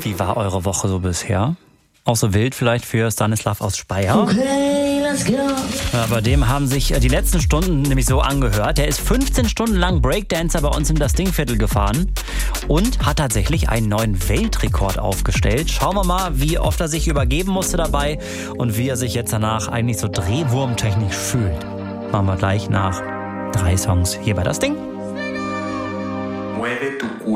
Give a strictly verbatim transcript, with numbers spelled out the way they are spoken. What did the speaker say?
Wie war eure Woche so bisher? Auch so wild vielleicht für Stanislav aus Speyer? Okay, let's go. Ja, bei dem haben sich die letzten Stunden nämlich so angehört. Er ist fünfzehn Stunden lang Breakdancer bei uns im Das Ding-Viertel gefahren und hat tatsächlich einen neuen Weltrekord aufgestellt. Schauen wir mal, wie oft er sich übergeben musste dabei und wie er sich jetzt danach eigentlich so drehwurmtechnisch fühlt. Machen wir gleich nach drei Songs hier bei Das Ding.